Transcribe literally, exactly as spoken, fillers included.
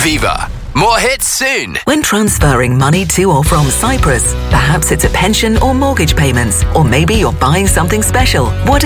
Viva. More hits soon. When transferring money to or from Cyprus, perhaps it's a pension or mortgage payments, or maybe you're buying something special. Whatever